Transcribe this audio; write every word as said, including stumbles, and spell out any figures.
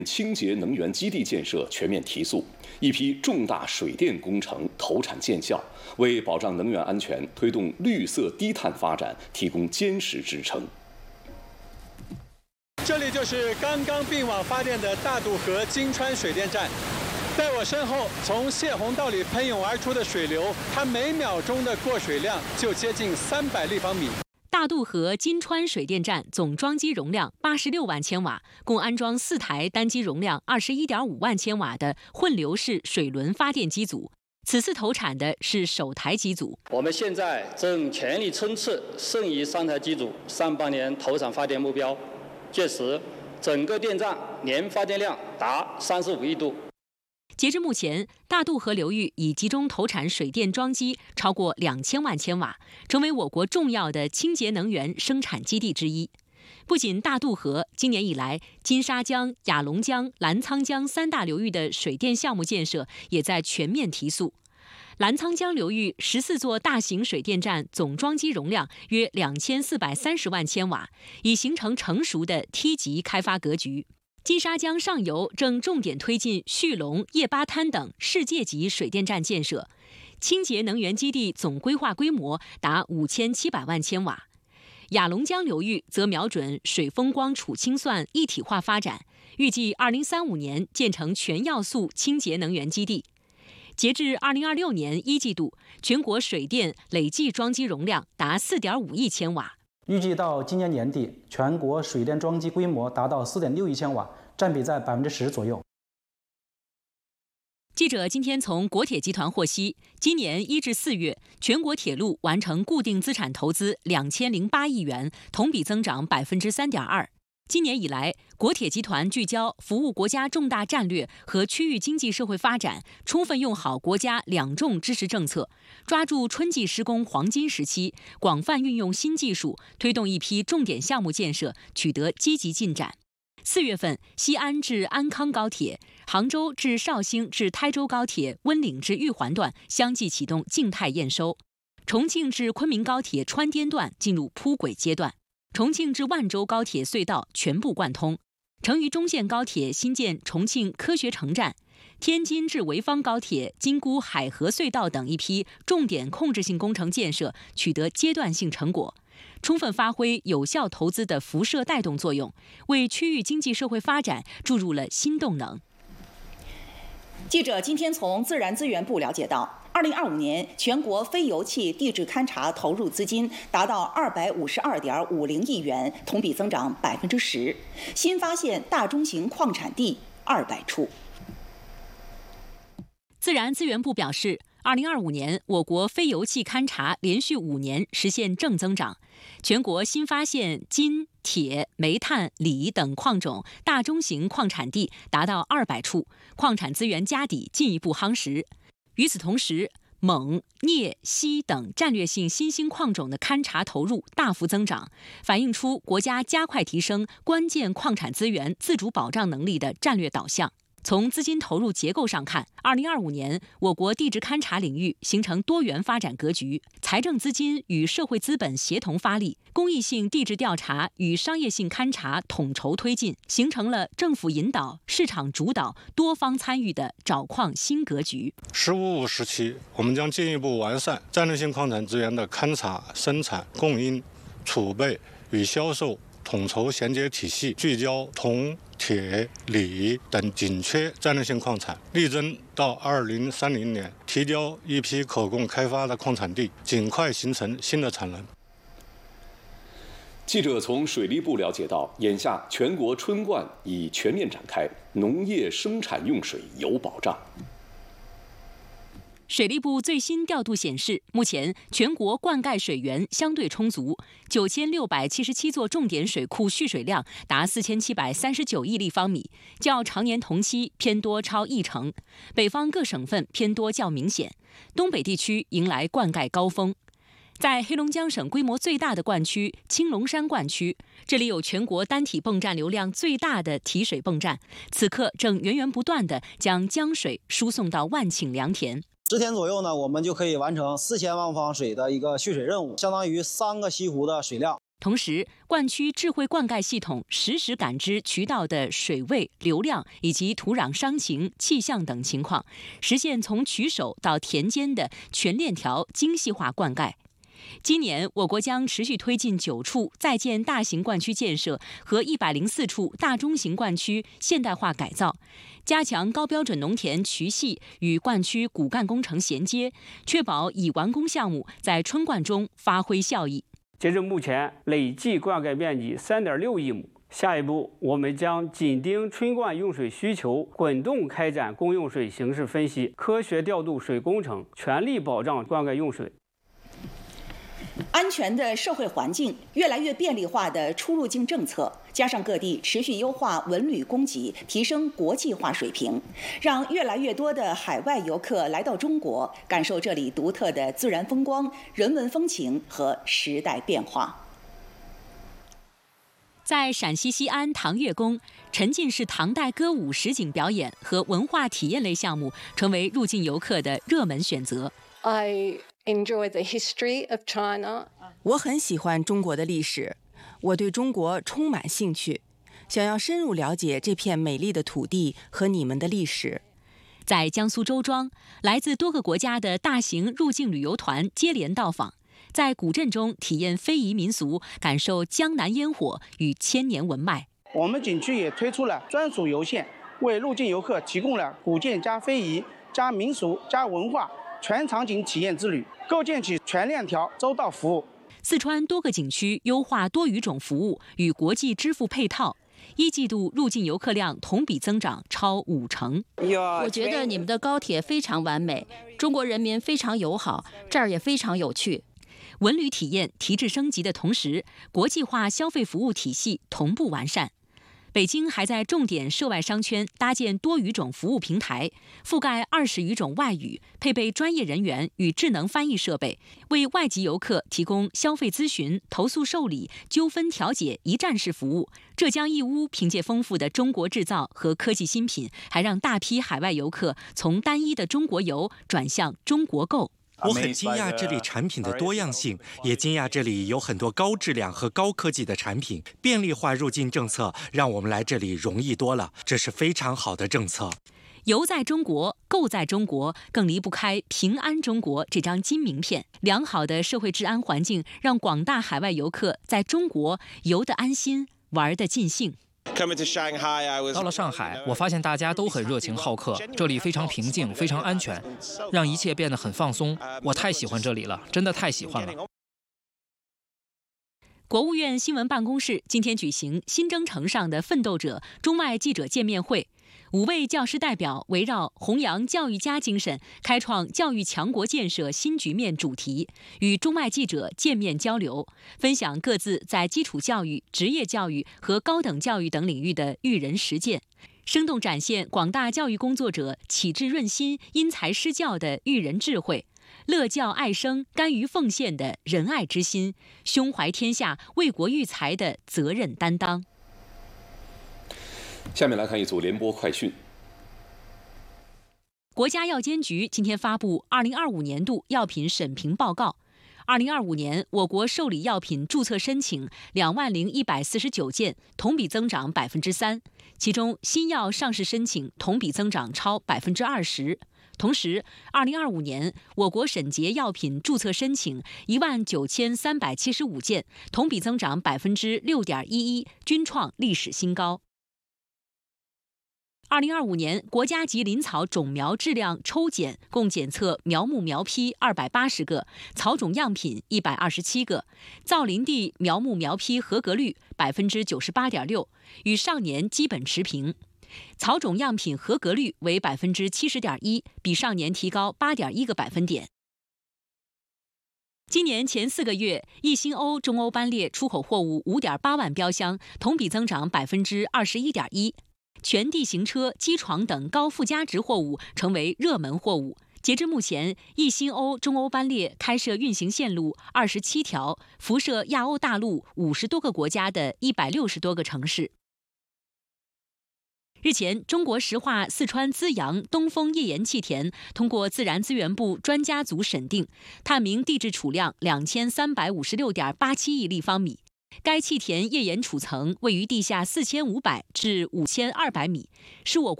清洁能源基地建设全面提速，一批重大水电工程投产见效，为保障能源安全、推动绿色低碳发展提供坚实支撑。 这里就是刚刚并网发电的大渡河金川水电站，在我身后，从泄洪道里喷涌而出的水流，它每秒钟的过水量就接近三百立方米。 大渡河金川水电站总装机容量八十六万千瓦，共安装四台单机容量二十一点五万千瓦的混流式水轮发电机组。此次投产的是首台机组。 我们现在正全力冲刺剩余三台机组上半年投产发电目标，届时整个电站年发电量达三十五亿度。 截至目前，大渡河流域已集中投产水电装机超过两千万千瓦，成为我国重要的清洁能源生产基地之一。不仅大渡河，今年以来，金沙江、雅砻江、澜沧江三大流域的水电项目建设也在全面提速。澜沧江流域十四座大型水电站总装机容量约两千四百三十万千瓦，已形成成熟的梯级开发格局。金沙江上游正重点推进旭龙、叶巴滩等世界级水电站建设，清洁能源基地总规划规模达五千七百万千瓦。雅砻江流域则瞄准水风光储氢算一体化发展，预计二零三五年建成全要素清洁能源基地。截至二零二六年一季度，全国水电累计装机容量达四点五亿千瓦。 预计到今年年底，全国水电装机规模达到四点六亿千瓦，占比在百分之十左右。 记者今天从国铁集团获悉，今年一至四月，全国铁路完成固定资产投资两千零八亿元，同比增长百分之三点二。今年以来，国铁集团聚焦服务国家重大战略和区域经济社会发展，充分用好国家两重支持政策，抓住春季施工黄金时期，广泛运用新技术，推动一批重点项目建设取得积极进展。四月份，西安至安康高铁、杭州至绍兴至台州高铁温岭至玉环段相继启动静态验收，重庆至昆明高铁川滇段进入铺轨阶段。重庆至万州高铁隧道全部贯通，成渝中线高铁新建重庆科学城站，天津至潍坊高铁金沽海河隧道等一批重点控制性工程建设取得阶段性成果，充分发挥有效投资的辐射带动作用，为区域经济社会发展注入了新动能。 记者今天从自然资源部了解到，二零二五年全国非油气地质勘查投入资金达到二百五十二点五零亿元，同比增长百分之十，新发现大中型矿产地二百处。 自然资源部表示，二零二五年我国非油气勘查连续五年实现正增长，全国新发现金、铁、煤炭、锂等矿种大中型矿产地达到二百处，矿产资源家底进一步夯实。与此同时，锰、镍、锡等战略性新兴矿种的勘查投入大幅增长，反映出国家加快提升关键矿产资源自主保障能力的战略导向。从资金投入结构上看，二零二五年我国地质勘查领域形成多元发展格局，财政资金与社会资本协同发力，公益性地质调查与商业性勘查统筹推进，形成了政府引导、市场主导、多方参与的找矿新格局。 “十五五”时期，我们将进一步完善战略性矿产资源的勘查、生产、供应、储备与销售统筹衔接体系，聚焦铜、铁、锂等紧缺战略性矿产，力争到二零三零年提交一批可供开发的矿产地，尽快形成新的产能。 记者从水利部了解到，眼下全国春灌已全面展开，农业生产用水有保障。 水利部最新调度显示，目前全国灌溉水源相对充足，九千六百七十七座重点水库蓄水量达四千七百三十九亿立方米，较常年同期偏多超一成。北方各省份偏多较明显，东北地区迎来灌溉高峰。在黑龙江省规模最大的灌区青龙山灌区，这里有全国单体泵站流量最大的提水泵站，此刻正源源不断地将江水输送到万顷良田。 十天左右呢，我们就可以完成四千万方水的一个蓄水任务，相当于三个西湖的水量。 同时，灌区智慧灌溉系统实时感知渠道的水位、流量以及土壤伤情、气象等情况，实现从渠首到田间的全链条精细化灌溉。今年，我国将持续推进九处在建大型灌区建设和一百零四处大中型灌区现代化改造，加强高标准农田渠系与灌区骨干工程衔接，确保已完工项目在春灌中发挥效益。 截至目前，累计灌溉面积 三点六亿亩。下一步，我们将紧盯春灌用水需求，滚动开展公用水形势分析，科学调度水工程，全力保障灌溉用水。 安全的社会环境、越来越便利化的出入境政策，加上各地持续优化文旅供给，提升国际化水平，让越来越多的海外游客来到中国，感受这里独特的自然风光、人文风情和时代变化。 在陕西西安唐月宫，沉浸式唐代歌舞实景表演和文化体验类项目成为入境游客的热门选择。 I enjoy the history of China. 我很喜欢中国的历史，我对中国充满兴趣，想要深入了解这片美丽的土地和你们的历史。 在江苏周庄，来自多个国家的大型入境旅游团接连到访，在古镇中体验非遗民俗，感受江南烟火与千年文脉。 我们景区也推出了专属游线，为入境游客提供了古建加非遗加民俗加文化全场景体验之旅，构建起全链条周到服务。 四川多个景区优化多语种服务与国际支付配套，一季度入境游客量同比增长超五成。 我觉得你们的高铁非常完美，中国人民非常友好，这儿也非常有趣。 文旅体验提质升级的同时，国际化消费服务体系同步完善。北京还在重点涉外商圈搭建多语种服务平台，覆盖二十余种外语，配备专业人员与智能翻译设备，为外籍游客提供消费咨询、投诉受理、纠纷调解一站式服务。浙江义乌凭借丰富的中国制造和科技新品，还让大批海外游客从单一的中国游转向中国购。 我很惊讶这里产品的多样性，也惊讶这里有很多高质量和高科技的产品。便利化入境政策让我们来这里容易多了，这是非常好的政策。 游在中国，购在中国，更离不开平安中国这张金名片。良好的社会治安环境让广大海外游客在中国游得安心，玩得尽兴。 到了上海，我发现大家都很热情好客，这里非常平静，非常安全，让一切变得很放松。我太喜欢这里了，真的太喜欢了。 国务院新闻办公室今天举行新征程上的奋斗者中外记者见面会，五位教师代表围绕弘扬教育家精神，开创教育强国建设新局面主题，与中外记者见面交流，分享各自在基础教育、职业教育和高等教育等领域的育人实践，生动展现广大教育工作者启智润心、因材施教的育人智慧，乐教爱生、甘于奉献的仁爱之心，胸怀天下、为国育才的责任担当。 下面来看一组联播快讯。 国家药监局今天发布二零二五年度药品审评报告。二零二五年，我国受理药品注册申请两万零一百四十九件，同比增长百分之三。其中，新药上市申请同比增长超百分之二十。同时，二零二五年我国审结药品注册申请一万九千三百七十五件，同比增长百分之六点一一，均创历史新高。二零二五年，国家级林草种苗质量抽检共检测苗木苗坯二百八十个，草种样品一百二十七个，造林地苗木苗坯合格率百分之九十八点六，与上年基本持平。草种样品合格率为百分之七十点一，比上年提高八点一个百分点。今年前四个月，一星欧中欧班列出口货物五点八万标箱，同比增长百分之二十一点一。全地形车、机床等高附加值货物成为热门货物。截至目前，一星欧中欧班列开设运行线路二十七条，辐射亚欧大陆五十多个国家的一百六十多个城市。日前，中国石化四川资阳东风页岩气田通过自然资源部专家组审定，探明地质储量两千三百五十六点八七亿立方米。 该气田页岩储层位于地下四千五百至五千二百米，是我国